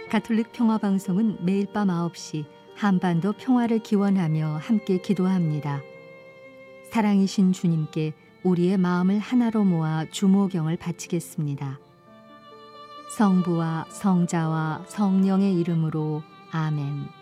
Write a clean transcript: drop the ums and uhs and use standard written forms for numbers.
가톨릭 평화방송은 매일 밤 9시 한반도 평화를 기원하며 함께 기도합니다. 사랑이신 주님께 우리의 마음을 하나로 모아 주모경을 바치겠습니다. 성부와 성자와 성령의 이름으로 아멘.